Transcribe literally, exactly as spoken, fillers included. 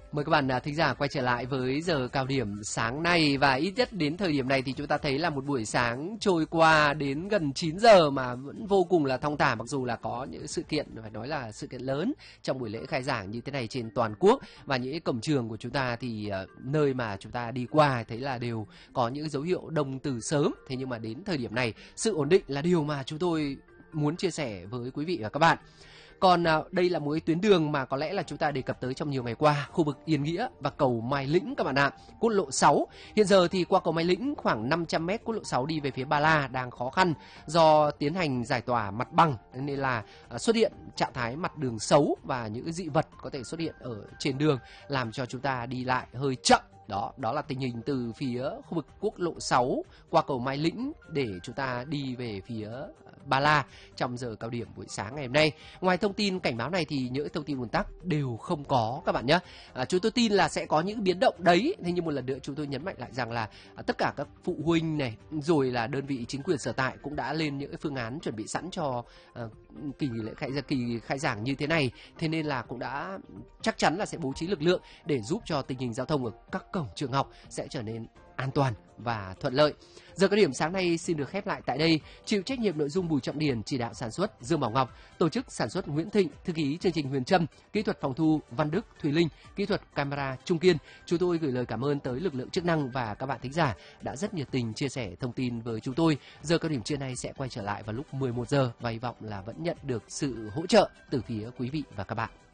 Mời các bạn à, thính giả quay trở lại với giờ cao điểm sáng nay, và ít nhất đến thời điểm này thì chúng ta thấy là một buổi sáng trôi qua đến gần chín giờ mà vẫn vô cùng là thong thả, mặc dù là có những sự kiện phải nói là sự kiện lớn trong buổi lễ khai giảng như thế này trên toàn quốc, và những cổng trường của chúng ta thì uh, nơi mà chúng ta đi qua thấy là đều có những dấu hiệu đông từ sớm. Thế nhưng mà đến thời điểm này sự ổn định là điều mà chúng tôi muốn chia sẻ với quý vị và các bạn. Còn à, đây là một cái tuyến đường mà có lẽ là chúng ta đề cập tới trong nhiều ngày qua, khu vực Yên Nghĩa và cầu Mai Lĩnh các bạn ạ. Quốc lộ sáu. Hiện giờ thì qua cầu Mai Lĩnh khoảng năm trăm mét quốc lộ sáu đi về phía Ba La đang khó khăn do tiến hành giải tỏa mặt bằng, nên là à, xuất hiện trạng thái mặt đường xấu và những dị vật có thể xuất hiện ở trên đường làm cho chúng ta đi lại hơi chậm. Đó, đó là tình hình từ phía khu vực quốc lộ sáu qua cầu Mai Lĩnh để chúng ta đi về phía Ba La trong giờ cao điểm buổi sáng ngày hôm nay. Ngoài thông tin cảnh báo này thì những thông tin ùn tắc đều không có các bạn nhé. À, chúng tôi tin là sẽ có những biến động đấy. Thế nhưng một lần nữa chúng tôi nhấn mạnh lại rằng là à, tất cả các phụ huynh này rồi là đơn vị chính quyền sở tại cũng đã lên những phương án chuẩn bị sẵn cho à, kỳ lễ khai kỳ khai giảng như thế này. Thế nên là cũng đã chắc chắn là sẽ bố trí lực lượng để giúp cho tình hình giao thông ở các cổng trường học sẽ trở nên an toàn và thuận lợi. Giờ cao điểm sáng nay xin được khép lại tại đây. Chịu trách nhiệm nội dung Bùi Trọng Điền, chỉ đạo sản xuất Dương Bảo Ngọc, tổ chức sản xuất Nguyễn Thịnh, thư ký chương trình Huyền Trâm, kỹ thuật phòng thu Văn Đức, Thùy Linh, kỹ thuật camera Trung Kiên. Chúng tôi gửi lời cảm ơn tới lực lượng chức năng và các bạn thính giả đã rất nhiệt tình chia sẻ thông tin với chúng tôi. Giờ cao điểm trưa nay sẽ quay trở lại vào lúc mười một giờ và hy vọng là vẫn nhận được sự hỗ trợ từ phía quý vị và các bạn.